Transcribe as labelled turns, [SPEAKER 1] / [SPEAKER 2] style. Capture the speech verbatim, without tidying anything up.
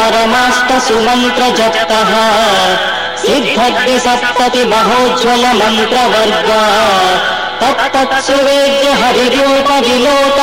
[SPEAKER 1] परमाष्ट सुमन्त्र जप्तः सिद्धग्नि सप्तति महोज्ज्वल मन्त्रवर्गा तत्तत्सुवेद्य हरिरूप विलोक